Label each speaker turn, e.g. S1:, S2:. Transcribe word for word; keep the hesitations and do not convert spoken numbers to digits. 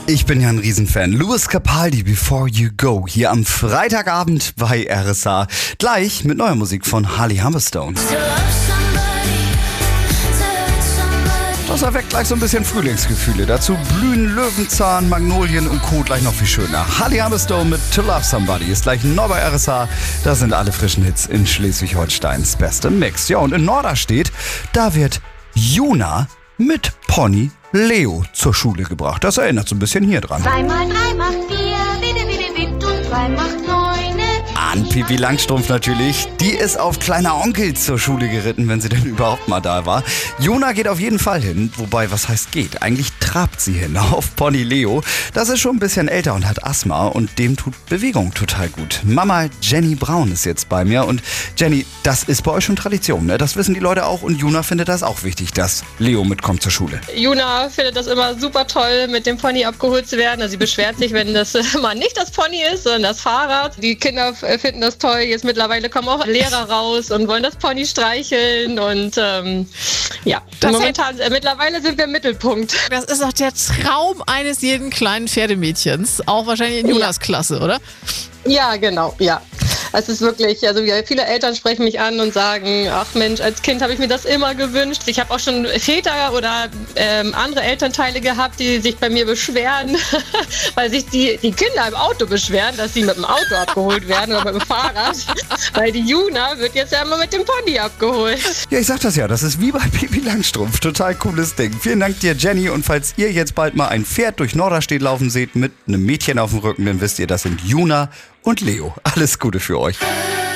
S1: Ich bin ja ein Riesenfan. Lewis Capaldi, Before You Go, hier am Freitagabend bei R S A. Gleich mit neuer Musik von Harley Humberstone. Das erweckt gleich so ein bisschen Frühlingsgefühle. Dazu blühen Löwenzahn, Magnolien und Co. gleich noch viel schöner. Harley Humberstone mit To Love Somebody ist gleich neu bei R S A. Da sind alle frischen Hits in Schleswig-Holsteins beste Mix. Ja, und in Norderstedt, da wird Juna mit Pony Leo zur Schule gebracht. Das erinnert so ein bisschen hier dran.
S2: Drei mal drei macht vier, bitte, bitte, bitte, und drei macht neune.
S1: An Pippi Langstrumpf natürlich. Die ist auf kleiner Onkel zur Schule geritten, wenn sie denn überhaupt mal da war. Juna geht auf jeden Fall hin. Wobei, was heißt geht? Eigentlich trabt sie hin auf Pony Leo. Das ist schon ein bisschen älter und hat Asthma und dem tut Bewegung total gut. Mama Jenny Braun ist jetzt bei mir. Und Jenny, das ist bei euch schon Tradition, ne? Das wissen die Leute auch. Und Juna findet das auch wichtig, dass Leo mitkommt zur Schule.
S3: Juna findet das immer super toll, mit dem Pony abgeholt zu werden. Also sie beschwert sich, wenn das mal nicht das Pony ist, sondern das Fahrrad. Die Kinder finden das toll. Jetzt mittlerweile kommen auch Lehrer raus und wollen das Pony streicheln. Und ähm, ja,
S4: Das
S3: momentan, äh, mittlerweile sind wir im Mittelpunkt.
S4: Das ist doch der Traum eines jeden kleinen Pferdemädchens. Auch wahrscheinlich in Jonas
S3: Ja.
S4: Klasse, oder?
S3: Ja, genau, ja. Es ist wirklich, also ja, viele Eltern sprechen mich an und sagen, ach Mensch, als Kind habe ich mir das immer gewünscht. Ich habe auch schon Väter oder ähm, andere Elternteile gehabt, die sich bei mir beschweren, weil sich die, die Kinder im Auto beschweren, dass sie mit dem Auto abgeholt werden oder mit dem Fahrrad. Weil die Juna wird jetzt ja immer mit dem Pony abgeholt.
S1: Ja, ich sag das ja, das ist wie bei Pippi Langstrumpf. Total cooles Ding. Vielen Dank dir, Jenny. Und falls ihr jetzt bald mal ein Pferd durch Norderstedt laufen seht mit einem Mädchen auf dem Rücken, dann wisst ihr, das sind Juna und Leo. Alles Gute für euch.